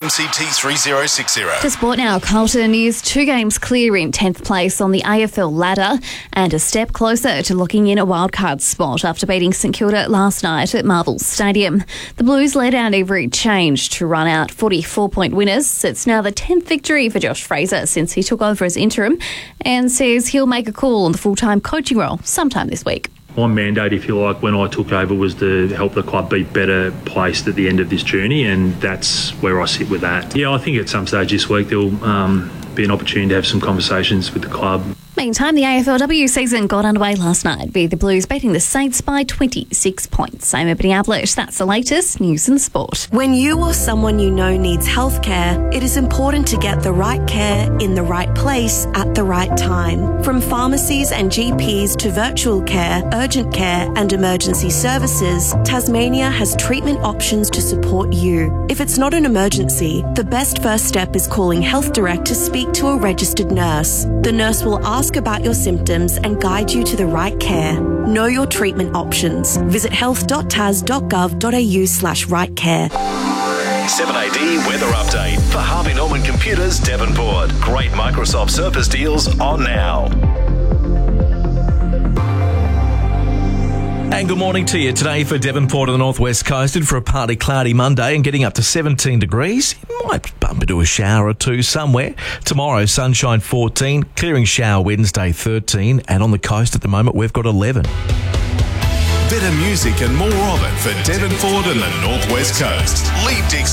MCT 3060. To sport now, Carlton is 2 games clear in 10th place on the AFL ladder and a step closer to locking in a wildcard spot after beating St Kilda last night at Marvel Stadium. The Blues led out every change to run out 44-point winners. It's now the 10th victory for Josh Fraser since he took over as interim and says he'll make a call on the full-time coaching role sometime this week. My mandate, if you like, when I took over was to help the club be better placed at the end of this journey, and that's where I sit with that. Yeah, I think at some stage this week there'll be an opportunity to have some conversations with the club. Meantime, the AFLW season got underway last night with the Blues beating the Saints by 26 points. Same opening outlet. That's the latest news and sport. When you or someone you know needs healthcare, it is important to get the right care in the right place at the right time. From pharmacies and GPs to virtual care, urgent care and emergency services, Tasmania has treatment options to support you. If it's not an emergency, the best first step is calling Health Direct to speak to a registered nurse. The nurse will ask about your symptoms and guide you to the right care. Know your treatment options. Visit health.tas.gov.au/rightcare. 7AD weather update for Harvey Norman Computers, Devonport. Great Microsoft Surface deals on now. And good morning to you. Today for Devonport and the northwest coast, and for a partly cloudy Monday and getting up to 17 degrees. You might bump into a shower or two somewhere. Tomorrow, sunshine 14, clearing shower Wednesday 13, and on the coast at the moment we've got 11. Better music and more of it for Devonport and the northwest coast. Lead Dixie.